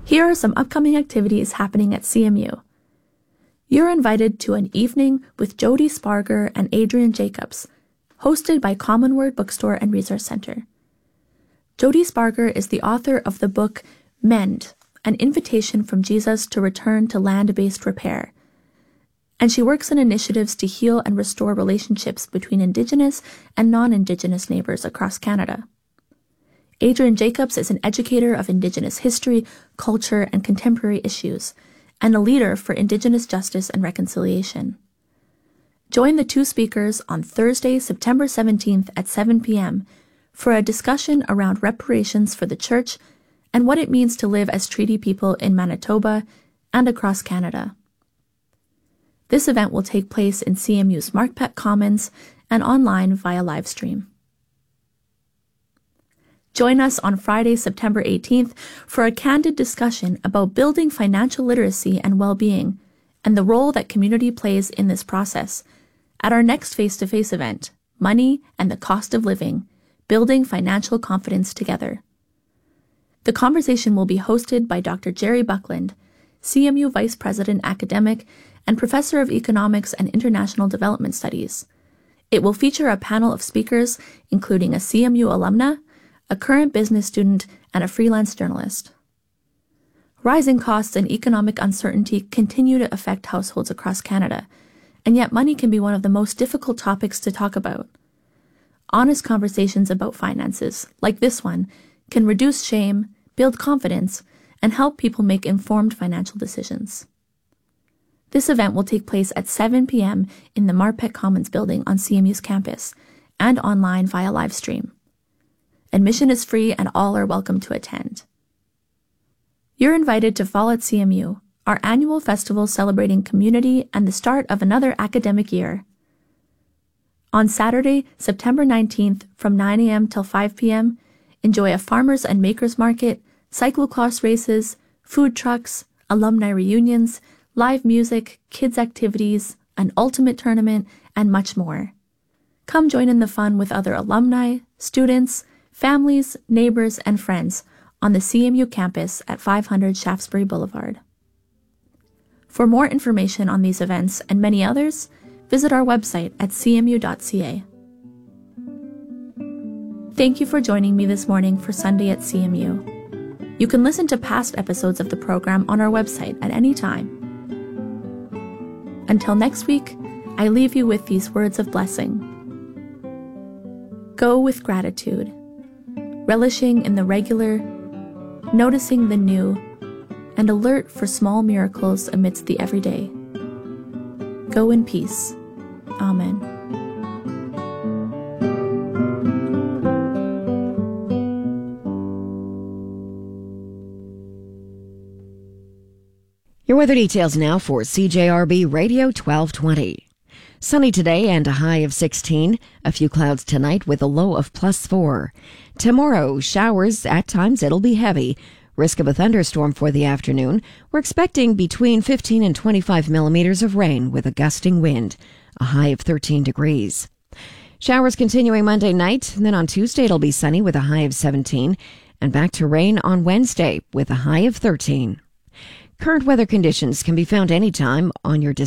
Here are some upcoming activities happening at CMU. You're invited to an evening with Jody Sparger and Adrian Jacobs, hosted by Common Word Bookstore and Resource Center. Jody Sparger is the author of the book Mend, an invitation from Jesus to return to land-based repair, and she works in initiatives to heal and restore relationships between Indigenous and non-Indigenous neighbors across Canada. Adrian Jacobs is an educator of Indigenous history, culture, and contemporary issues, and a leader for Indigenous justice and reconciliation. Join the two speakers on Thursday, September 17th at 7 p.m. for a discussion around reparations for the Church and what it means to live as treaty people in Manitoba and across Canada. This event will take place in CMU's Marquette Commons and online via livestream. Join us on Friday, September 18th for a candid discussion about building financial literacy and well-being and the role that community plays in this process at our next face-to-face event, Money and the Cost of Living, Building Financial Confidence Together. The conversation will be hosted by Dr. Jerry Buckland, CMU Vice President Academic and Professor of Economics and International Development Studies. It will feature a panel of speakers, including a CMU alumna, a current business student, and a freelance journalist. Rising costs and economic uncertainty continue to affect households across Canada, and yet money can be one of the most difficult topics to talk about. Honest conversations about finances, like this one, can reduce shame, build confidence, and help people make informed financial decisions. This event will take place at 7 p.m. in the Marquette Commons building on CMU's campus and online via live stream. Admission is free and all are welcome to attend. You're invited to Fall at CMU, our annual festival celebrating community and the start of another academic year. On Saturday, September 19th from 9 a.m. till 5 p.m., enjoy a farmers and makers market, cyclocross races, food trucks, alumni reunions, live music, kids' activities, an ultimate tournament, and much more. Come join in the fun with other alumni, students, families, neighbors, and friends on the CMU campus at 500 Shaftesbury Boulevard. For more information on these events and many others, visit our website at cmu.ca. Thank you for joining me this morning for Sunday at CMU. You can listen to past episodes of the program on our website at any time. Until next week, I leave you with these words of blessing. Go with gratitude, relishing in the regular, noticing the new, and alert for small miracles amidst the everyday. Go in peace. Amen. Your weather details now for CJRB Radio 1220. Sunny today and a high of 16. A few clouds tonight with a low of +4. Tomorrow, showers. At times it'll be heavy. Risk of a thunderstorm for the afternoon. We're expecting between 15 and 25 millimeters of rain with a gusting wind. A high of 13 degrees. Showers continuing Monday night. And then on Tuesday it'll be sunny with a high of 17. And back to rain on Wednesday with a high of 13. Current weather conditions can be found anytime on your